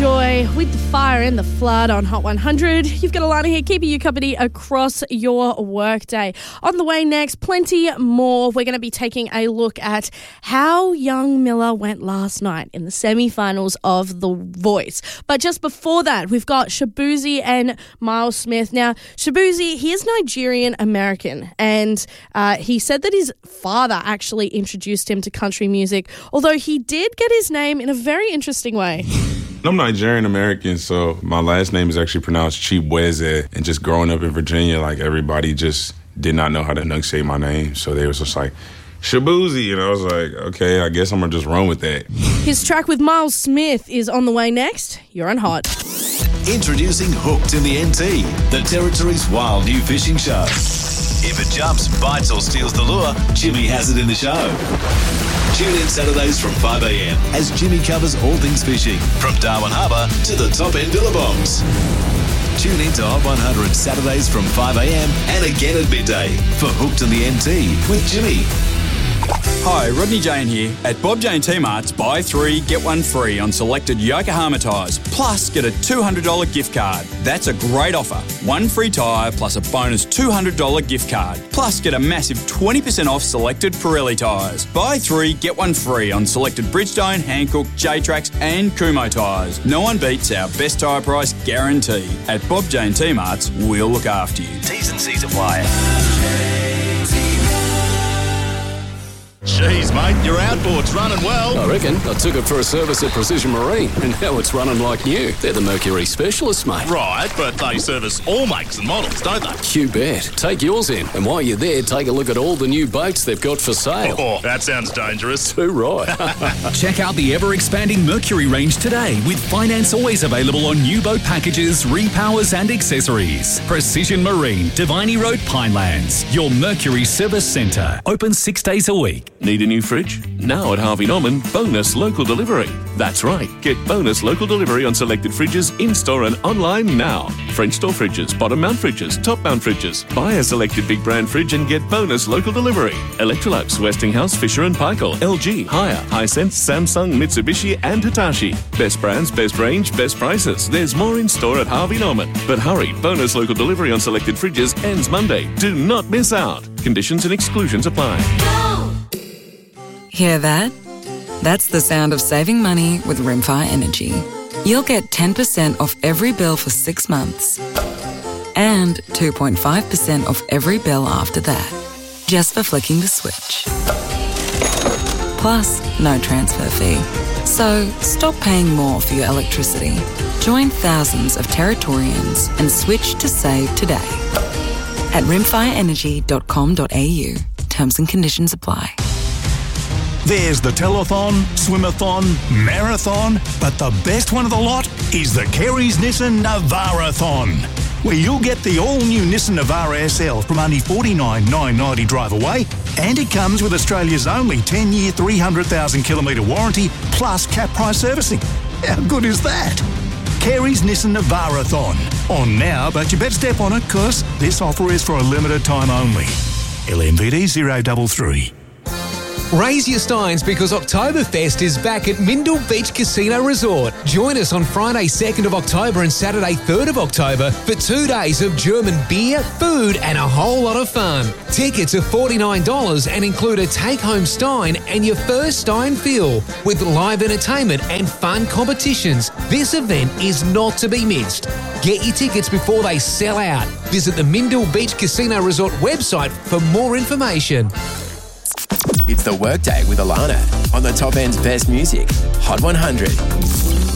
Joy with the fire and the flood on Hot 100. You've got Alana here keeping you company across your workday. On the way next, plenty more. We're going to be taking a look at how young Miller went last night in the semi-finals of The Voice. But just before that, we've got Shabuzi and Miles Smith. Now, Shabuzi, he is Nigerian-American, and he said that his father actually introduced him to country music, although he did get his name in a very interesting way. I'm Nigerian-American, so my last name is actually pronounced Chibueze. And just growing up in Virginia, like, everybody just did not know how to enunciate my name. So they was just like, Shabuzi. And I was like, okay, I guess I'm going to just run with that. His track with Miles Smith is on the way next. You're on Hot. Introducing Hooked in the NT, the Territory's wild new fishing show. If it jumps, bites or steals the lure, Jimmy has it in the show. Tune in Saturdays from 5 a.m. as Jimmy covers all things fishing, from Darwin Harbour to the top end Billabongs. Tune in to Hot 100 Saturdays from 5 a.m. and again at midday for Hooked in the NT with Jimmy. Hi, Rodney Jane here. At Bob Jane T-Marts, buy 3, get 1 free on selected Yokohama tyres, plus get a $200 gift card. That's a great offer. 1 free tyre plus a bonus $200 gift card, plus get a massive 20% off selected Pirelli tyres. Buy 3, get 1 free on selected Bridgestone, Hankook, J-Trax and Kumho tyres. No one beats our best tyre price guarantee. At Bob Jane T-Marts, we'll look after you. T's and C's apply. Jeez, mate, your outboard's running well. I reckon. I took it for a service at Precision Marine, and now it's running like new. They're the Mercury specialists, mate. Right, but they service all makes and models, don't they? You bet. Take yours in, and while you're there, take a look at all the new boats they've got for sale. Oh, that sounds dangerous. Too right. Check out the ever-expanding Mercury range today, with finance always available on new boat packages, repowers and accessories. Precision Marine, Diviny Road, Pinelands. Your Mercury service centre. Open 6 days a week. Need a new fridge? Now at Harvey Norman, bonus local delivery. That's right, get bonus local delivery on selected fridges in-store and online now. French door fridges, bottom mount fridges, top mount fridges. Buy a selected big brand fridge and get bonus local delivery. Electrolux, Westinghouse, Fisher & Paykel, LG, Haier, Hisense, Samsung, Mitsubishi and Hitachi. Best brands, best range, best prices. There's more in store at Harvey Norman. But hurry, bonus local delivery on selected fridges ends Monday. Do not miss out. Conditions and exclusions apply. Hear that? That's the sound of saving money with Rimfire Energy. You'll get 10% off every bill for 6 months and 2.5% off every bill after that, just for flicking the switch. Plus, no transfer fee. So, stop paying more for your electricity. Join thousands of Territorians and switch to save today at rimfireenergy.com.au. Terms and conditions apply. There's the telethon, swimathon, marathon, but the best one of the lot is the Kerry's Nissan Navara-thon, where you'll get the all-new Nissan Navara SL from only $49,990 drive away, and it comes with Australia's only 10-year, 300,000-kilometre warranty plus cap price servicing. How good is that? Kerry's Nissan Navara-thon. On now, but you better step on it, cause this offer is for a limited time only. LMVD 033. Raise your steins because Oktoberfest is back at Mindel Beach Casino Resort. Join us on Friday 2nd of October and Saturday 3rd of October for 2 days of German beer, food and a whole lot of fun. Tickets are $49 and include a take-home stein and your first stein fill with live entertainment and fun competitions. This event is not to be missed. Get your tickets before they sell out. Visit the Mindel Beach Casino Resort website for more information. It's the Workday with Alana on the top end's best music, Hot 100.